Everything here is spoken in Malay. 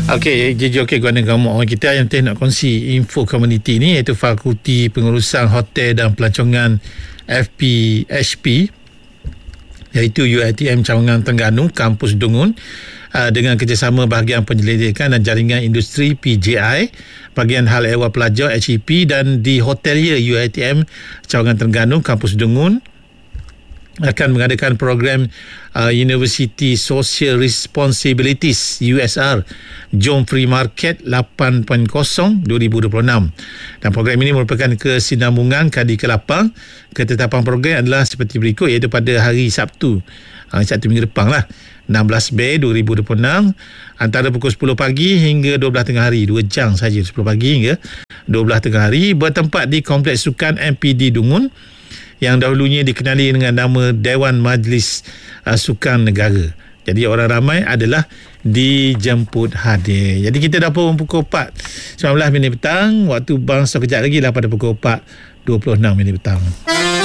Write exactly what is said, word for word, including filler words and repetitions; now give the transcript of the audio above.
Okey, jadi okey guna kamu orang kita yang teh nak kongsi info komuniti ni, iaitu Fakulti Pengurusan Hotel dan Pelancongan F P H P, iaitu U I T M Cawangan Terengganu Kampus Dungun, uh, dengan kerjasama bahagian penyelidikan dan jaringan industri P J I, bahagian hal ehwal pelajar H E P, dan di Hotelier U I T M Cawangan Terengganu Kampus Dungun akan mengadakan program uh, University Social Responsibilities U S R Jom Free Market lapan titik kosong dua ribu dua puluh enam, dan program ini merupakan kesinambungan kadi ke lapan. Ketetapan program adalah seperti berikut, iaitu pada hari Sabtu uh, Sabtu minggu depan lah, enam belas Mei dua ribu dua puluh enam, antara pukul sepuluh pagi hingga dua belas tengah hari, dua jam saja, sepuluh pagi hingga dua belas tengah hari, bertempat di Kompleks Sukan M P D Dungun yang dahulunya dikenali dengan nama Dewan Majlis uh, Sukan Negara. Jadi orang ramai adalah dijemput hadir. Jadi kita dah pun pukul empat sembilan belas minit petang. Waktu bangsa kejap lagi lah pada pukul empat dua puluh enam minit petang.